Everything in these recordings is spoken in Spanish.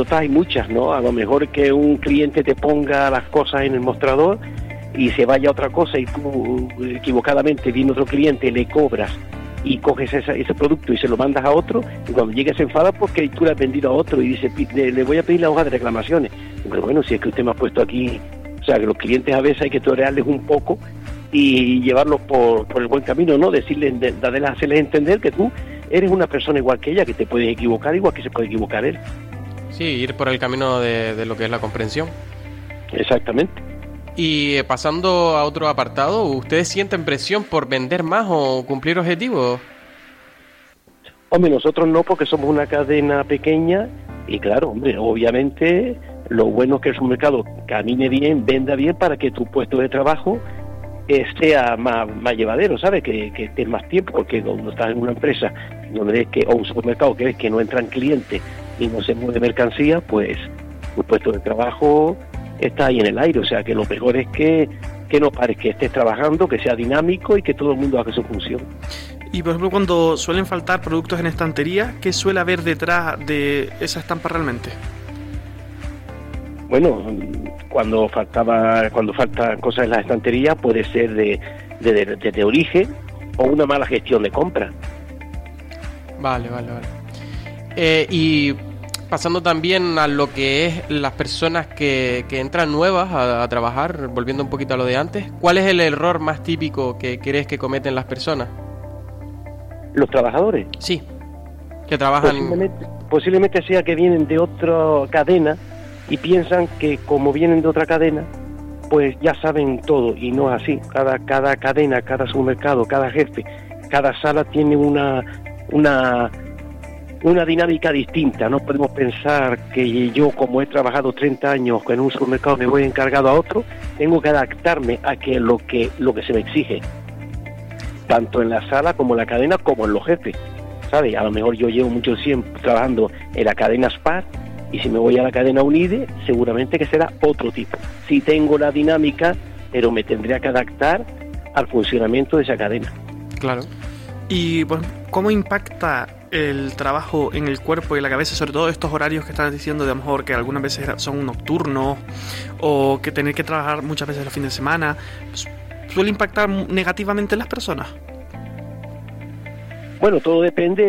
anécdotas hay muchas, ¿no? A lo mejor que un cliente te ponga las cosas en el mostrador y se vaya a otra cosa y tú equivocadamente viene otro cliente, le cobras y coges ese producto y se lo mandas a otro, y cuando llegue se enfada porque tú le has vendido a otro y dice, le voy a pedir la hoja de reclamaciones. Pero bueno, si es que usted me ha puesto aquí, o sea, que los clientes a veces hay que torearles un poco y llevarlos por el buen camino, ¿no? Decirles, hacerles entender que tú eres una persona igual que ella, que te puedes equivocar igual que se puede equivocar él. Sí, ir por el camino de lo que es la comprensión. Exactamente. Y pasando a otro apartado, ¿ustedes sienten presión por vender más o cumplir objetivos? Hombre, nosotros no, porque somos una cadena pequeña y claro, hombre, obviamente lo bueno es que el supermercado camine bien, venda bien para que tu puesto de trabajo sea más llevadero, ¿sabes? Que estés más tiempo, porque cuando estás en una empresa donde ves que, o un supermercado que ves que no entran clientes y no se mueve mercancía, pues tu puesto de trabajo está ahí en el aire. O sea que lo mejor es que no pares, que estés trabajando, que sea dinámico y que todo el mundo haga su función. Y por ejemplo, cuando suelen faltar productos en estantería, ¿qué suele haber detrás de esa estampa realmente? Bueno, cuando faltan cosas en la estantería puede ser de origen o una mala gestión de compra. Vale. Y pasando también a lo que es las personas que entran nuevas a trabajar, volviendo un poquito a lo de antes, ¿cuál es el error más típico que crees que cometen las personas? ¿Los trabajadores? Sí, que trabajan... Posiblemente sea que vienen de otra cadena y piensan que como vienen de otra cadena, pues ya saben todo, y no es así. Cada cadena, cada supermercado, cada jefe, cada sala tiene una dinámica distinta. No podemos pensar que yo, como he trabajado 30 años en un supermercado, me voy encargado a otro. Tengo que adaptarme a que lo que se me exige, tanto en la sala como en la cadena como en los jefes, ¿sabes? A lo mejor yo llevo mucho tiempo trabajando en la cadena Spar, y si me voy a la cadena Unide, seguramente que será otro tipo. Sí tengo la dinámica, pero me tendría que adaptar al funcionamiento de esa cadena. Claro. Y pues, ¿cómo impacta el trabajo en el cuerpo y la cabeza, sobre todo estos horarios que estás diciendo, de a lo mejor que algunas veces son nocturnos o que tener que trabajar muchas veces los fines de semana, suele impactar negativamente en las personas? Bueno, todo depende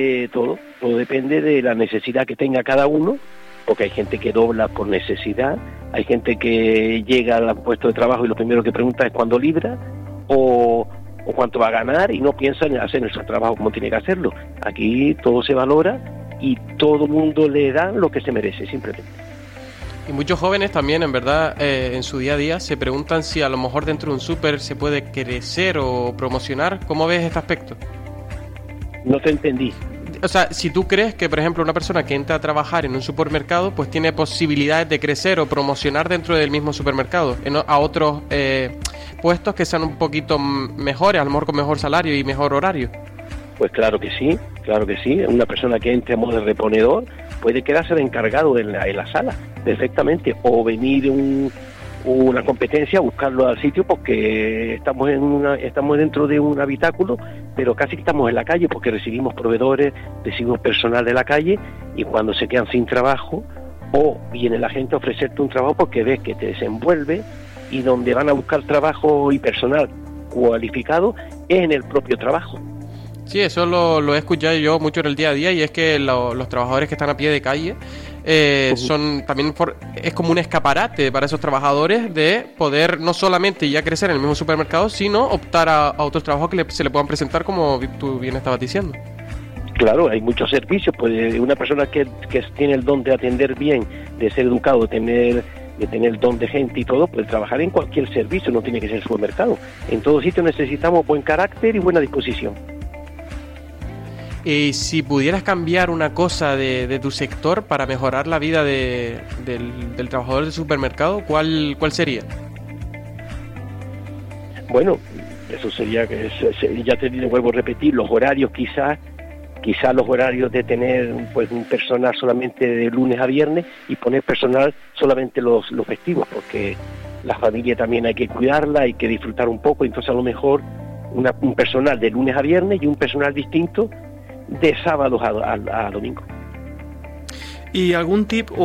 de la necesidad que tenga cada uno, porque hay gente que dobla por necesidad, hay gente que llega al puesto de trabajo y lo primero que pregunta es cuándo libra o cuánto va a ganar, y no piensa en hacer su trabajo como tiene que hacerlo. Aquí todo se valora y todo el mundo le da lo que se merece, simplemente. Y muchos jóvenes también, en verdad, en su día a día se preguntan si a lo mejor dentro de un súper se puede crecer o promocionar. ¿Cómo ves este aspecto? No te entendí. O sea, si tú crees que, por ejemplo, una persona que entra a trabajar en un supermercado, pues tiene posibilidades de crecer o promocionar dentro del mismo supermercado, a otros puestos que sean un poquito mejores, a lo mejor con mejor salario y mejor horario. Pues claro que sí. Una persona que entre a modo de reponedor puede quedarse de encargado en la sala, perfectamente, o venir una competencia, buscarlo al sitio, porque estamos dentro de un habitáculo, pero casi estamos en la calle, porque recibimos proveedores, recibimos personal de la calle, y cuando se quedan sin trabajo, o viene la gente a ofrecerte un trabajo porque ves que te desenvuelve, y donde van a buscar trabajo y personal cualificado es en el propio trabajo. Sí, eso lo he escuchado yo mucho en el día a día, y es que los trabajadores que están a pie de calle son también es como un escaparate para esos trabajadores de poder no solamente ya crecer en el mismo supermercado, sino optar a otros trabajos que se le puedan presentar, como tú bien estabas diciendo. Claro, hay muchos servicios. Pues una persona que tiene el don de atender bien, de ser educado, de tener el don de gente y todo, puede trabajar en cualquier servicio, no tiene que ser supermercado. En todo sitio necesitamos buen carácter y buena disposición. Y si pudieras cambiar una cosa de tu sector para mejorar la vida del trabajador del supermercado, ¿cuál sería? Bueno, eso sería que ya te vuelvo a repetir, los horarios quizás los horarios de tener pues un personal solamente de lunes a viernes y poner personal solamente los festivos, porque la familia también hay que cuidarla, hay que disfrutar un poco. Entonces a lo mejor un personal de lunes a viernes y un personal distinto de sábados a domingo. ¿Y algún tip